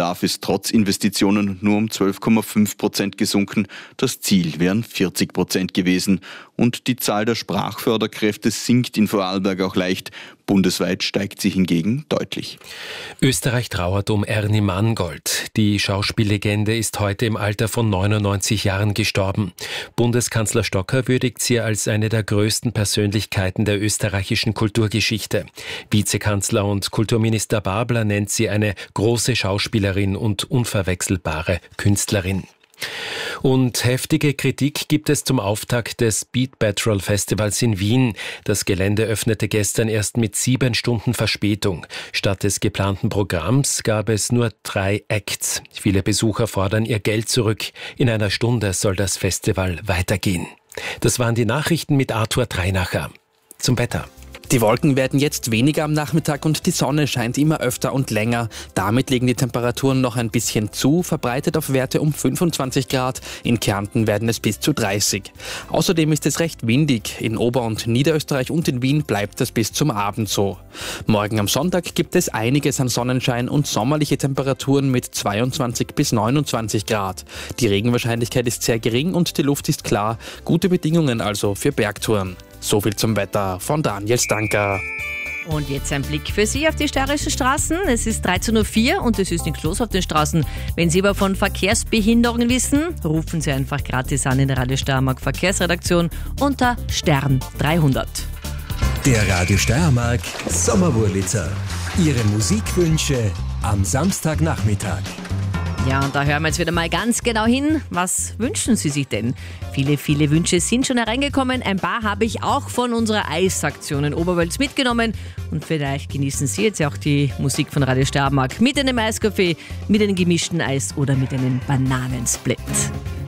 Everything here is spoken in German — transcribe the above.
Bedarf ist trotz Investitionen nur um 12,5% gesunken. Das Ziel wären 40% gewesen. Und die Zahl der Sprachförderkräfte sinkt in Vorarlberg auch leicht. Bundesweit steigt sie hingegen deutlich. Österreich trauert um Ernie Mangold. Die Schauspiellegende ist heute im Alter von 99 Jahren gestorben. Bundeskanzler Stocker würdigt sie als eine der größten Persönlichkeiten der österreichischen Kulturgeschichte. Vizekanzler und Kulturminister Babler nennt sie eine große Schauspielerin und unverwechselbare Künstlerin. Und heftige Kritik gibt es zum Auftakt des Beat Patrol Festivals in Wien. Das Gelände öffnete gestern erst mit 7 Stunden Verspätung. Statt des geplanten Programms gab es nur 3 Acts. Viele Besucher fordern ihr Geld zurück. In einer Stunde soll das Festival weitergehen. Das waren die Nachrichten mit Arthur Treinacher. Zum Wetter. Die Wolken werden jetzt weniger am Nachmittag und die Sonne scheint immer öfter und länger. Damit legen die Temperaturen noch ein bisschen zu, verbreitet auf Werte um 25 Grad. In Kärnten werden es bis zu 30. Außerdem ist es recht windig. In Ober- und Niederösterreich und in Wien bleibt es bis zum Abend so. Morgen am Sonntag gibt es einiges an Sonnenschein und sommerliche Temperaturen mit 22 bis 29 Grad. Die Regenwahrscheinlichkeit ist sehr gering und die Luft ist klar. Gute Bedingungen also für Bergtouren. So viel zum Wetter von Daniel Stanker. Und jetzt ein Blick für Sie auf die steirischen Straßen. Es ist 13.04 Uhr und es ist nichts los auf den Straßen. Wenn Sie aber von Verkehrsbehinderungen wissen, rufen Sie einfach gratis an in der Radio Steiermark Verkehrsredaktion unter Stern 300. Der Radio Steiermark Sommerwurlitzer. Ihre Musikwünsche am Samstagnachmittag. Ja, und da hören wir jetzt wieder mal ganz genau hin. Was wünschen Sie sich denn? Viele, viele Wünsche sind schon hereingekommen. Ein paar habe ich auch von unserer Eisaktion in Oberwölz mitgenommen. Und vielleicht genießen Sie jetzt auch die Musik von Radio Steiermark mit einem Eiskaffee, mit einem gemischten Eis oder mit einem Bananensplit.